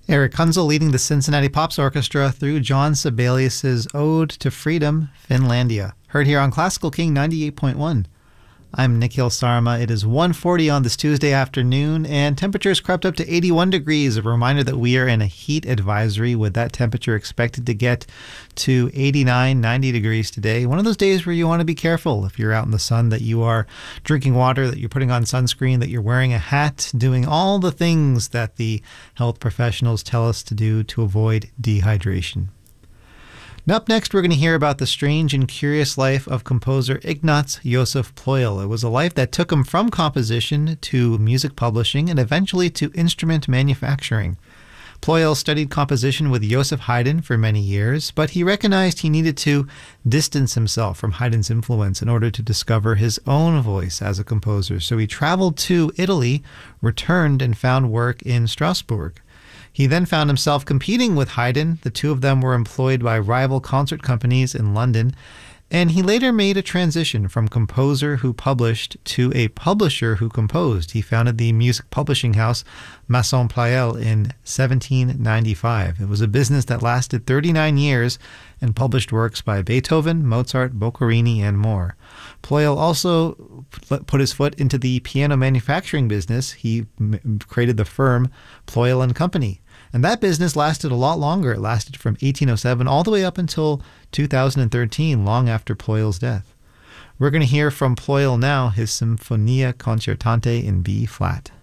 Eric Kunzel leading the Cincinnati Pops Orchestra through John Sibelius's Ode to Freedom, Finlandia. Heard here on Classical King 98.1. I'm Nikhil Sarma. It is 1:40 on this Tuesday afternoon, and temperatures crept up to 81 degrees. A reminder that we are in a heat advisory, with that temperature expected to get to 89, 90 degrees today. One of those days where you want to be careful if you're out in the sun, that you are drinking water, that you're putting on sunscreen, that you're wearing a hat, doing all the things that the health professionals tell us to do to avoid dehydration. Now, up next, we're going to hear about the strange and curious life of composer Ignaz Josef Pleyel. It was a life that took him from composition to music publishing and eventually to instrument manufacturing. Pleyel studied composition with Joseph Haydn for many years, but he recognized he needed to distance himself from Haydn's influence in order to discover his own voice as a composer. So he traveled to Italy, returned, and found work in Strasbourg. He then found himself competing with Haydn. The two of them were employed by rival concert companies in London, and he later made a transition from composer who published to a publisher who composed. He founded the music publishing house Masson Pleyel in 1795. It was a business that lasted 39 years and published works by Beethoven, Mozart, Boccherini, and more. Pleyel also put his foot into the piano manufacturing business. He created the firm Pleyel and Company. And that business lasted a lot longer. It lasted from 1807 all the way up until 2013, long after Pleyel's death. We're going to hear from Pleyel now, his Sinfonia Concertante in B flat.